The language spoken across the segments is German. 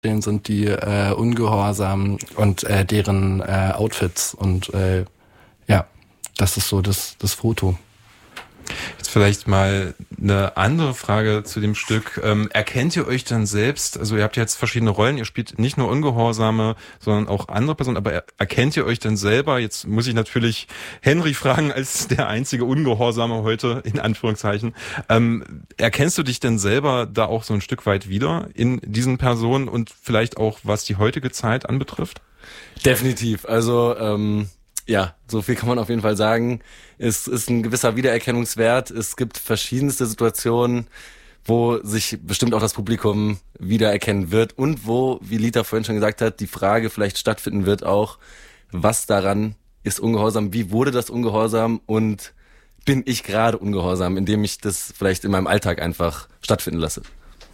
sind die Ungehorsamen und deren Outfits. Und ja, das ist so das Foto. Jetzt vielleicht mal eine andere Frage zu dem Stück. Erkennt ihr euch dann selbst, also ihr habt jetzt verschiedene Rollen, ihr spielt nicht nur Ungehorsame, sondern auch andere Personen, aber erkennt ihr euch dann selber, jetzt muss ich natürlich Henry fragen, als der einzige Ungehorsame heute, in Anführungszeichen, erkennst du dich denn selber da auch so ein Stück weit wieder in diesen Personen und vielleicht auch, was die heutige Zeit anbetrifft? Definitiv, also ja, so viel kann man auf jeden Fall sagen. Es ist ein gewisser Wiedererkennungswert. Es gibt verschiedenste Situationen, wo sich bestimmt auch das Publikum wiedererkennen wird und wo, wie Lita vorhin schon gesagt hat, die Frage vielleicht stattfinden wird auch, was daran ist ungehorsam, wie wurde das ungehorsam und bin ich gerade ungehorsam, indem ich das vielleicht in meinem Alltag einfach stattfinden lasse.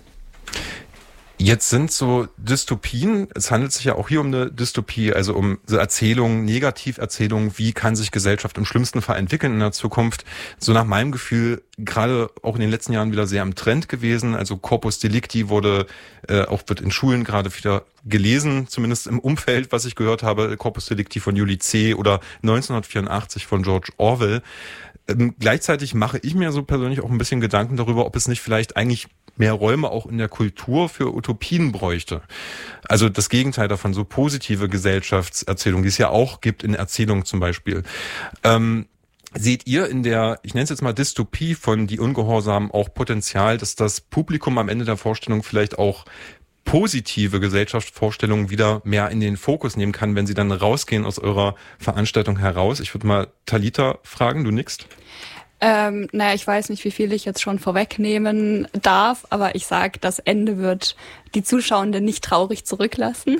Jetzt sind so Dystopien, es handelt sich ja auch hier um eine Dystopie, also um so Erzählungen, Negativerzählungen, wie kann sich Gesellschaft im schlimmsten Fall entwickeln in der Zukunft. So nach meinem Gefühl gerade auch in den letzten Jahren wieder sehr im Trend gewesen. Also Corpus Delicti wird in Schulen gerade wieder gelesen, zumindest im Umfeld, was ich gehört habe. Corpus Delicti von Julie C. oder 1984 von George Orwell. Gleichzeitig mache ich mir so persönlich auch ein bisschen Gedanken darüber, ob es nicht vielleicht eigentlich mehr Räume auch in der Kultur für Utopien bräuchte. Also das Gegenteil davon, so positive Gesellschaftserzählungen, die es ja auch gibt in Erzählungen zum Beispiel. Seht ihr in der, ich nenne es jetzt mal Dystopie von Die Ungehorsamen auch Potenzial, dass das Publikum am Ende der Vorstellung vielleicht auch positive Gesellschaftsvorstellungen wieder mehr in den Fokus nehmen kann, wenn sie dann rausgehen aus eurer Veranstaltung heraus? Ich würde mal Talita fragen, du nickst. Naja, ich weiß nicht, wie viel ich jetzt schon vorwegnehmen darf, aber ich sage, das Ende wird die Zuschauenden nicht traurig zurücklassen.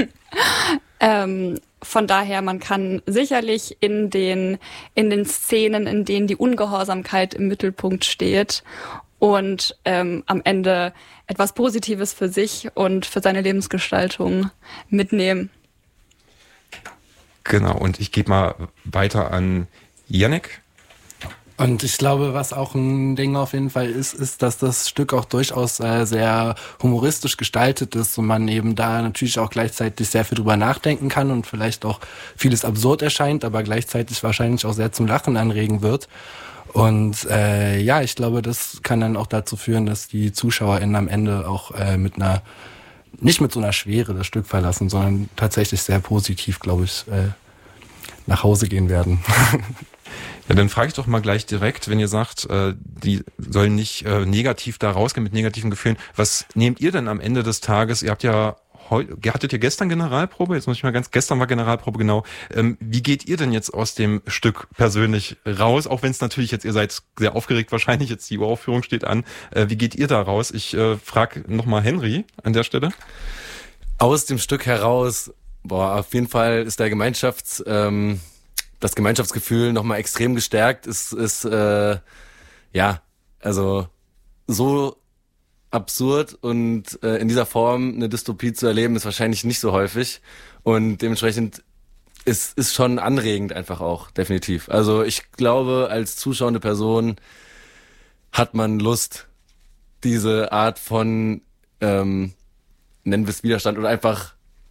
Von daher, man kann sicherlich in den Szenen, in denen die Ungehorsamkeit im Mittelpunkt steht und am Ende etwas Positives für sich und für seine Lebensgestaltung mitnehmen. Genau, und ich gebe mal weiter an Yannick. Und ich glaube, was auch ein Ding auf jeden Fall ist, dass das Stück auch durchaus sehr humoristisch gestaltet ist und man eben da natürlich auch gleichzeitig sehr viel drüber nachdenken kann und vielleicht auch vieles absurd erscheint, aber gleichzeitig wahrscheinlich auch sehr zum Lachen anregen wird. Und ja, ich glaube, das kann dann auch dazu führen, dass die ZuschauerInnen am Ende auch nicht mit so einer Schwere das Stück verlassen, sondern tatsächlich sehr positiv, glaube ich, nach Hause gehen werden. Ja, dann frage ich doch mal gleich direkt, wenn ihr sagt, die sollen nicht negativ da rausgehen mit negativen Gefühlen. Was nehmt ihr denn am Ende des Tages? Ihr hattet ihr gestern Generalprobe? Jetzt muss ich mal gestern war Generalprobe, genau. Wie geht ihr denn jetzt aus dem Stück persönlich raus? Auch wenn es natürlich jetzt, ihr seid sehr aufgeregt wahrscheinlich, jetzt die Uraufführung steht an. Wie geht ihr da raus? Ich frage nochmal Henry an der Stelle. Aus dem Stück heraus, auf jeden Fall ist das Gemeinschaftsgefühl nochmal extrem gestärkt. Es ist, also so absurd und in dieser Form eine Dystopie zu erleben, ist wahrscheinlich nicht so häufig. Und dementsprechend ist schon anregend einfach auch, definitiv. Also ich glaube, als zuschauende Person hat man Lust, diese Art von, nennen wir es Widerstand oder einfach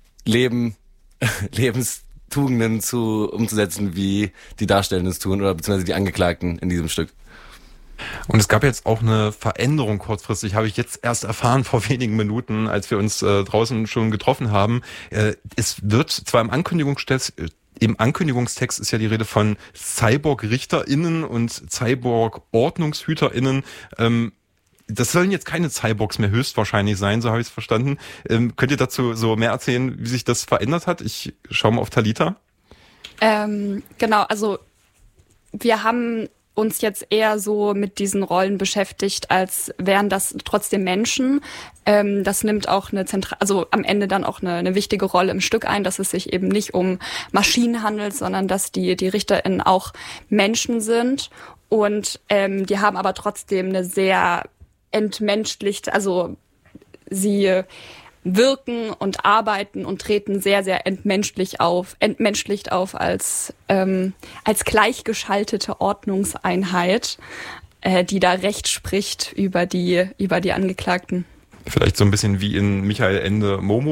Lebenstugenden umzusetzen, wie die Darstellenden es tun oder beziehungsweise die Angeklagten in diesem Stück. Und es gab jetzt auch eine Veränderung kurzfristig, habe ich jetzt erst erfahren vor wenigen Minuten, als wir uns draußen schon getroffen haben. Es wird zwar im Ankündigungstext ist ja die Rede von Cyborg-RichterInnen und Cyborg-OrdnungshüterInnen. Das sollen jetzt keine Cyborgs mehr höchstwahrscheinlich sein, so habe ich es verstanden. Könnt ihr dazu so mehr erzählen, wie sich das verändert hat? Ich schaue mal auf Talita. Genau, also wir haben uns jetzt eher so mit diesen Rollen beschäftigt, als wären das trotzdem Menschen. Das nimmt auch also am Ende dann auch eine wichtige Rolle im Stück ein, dass es sich eben nicht um Maschinen handelt, sondern dass die RichterInnen auch Menschen sind. Und die haben aber trotzdem eine sehr entmenschlicht, also sie wirken und arbeiten und treten sehr, sehr entmenschlicht auf als gleichgeschaltete Ordnungseinheit, die da Recht spricht über die Angeklagten. Vielleicht so ein bisschen wie in Michael Ende Momo.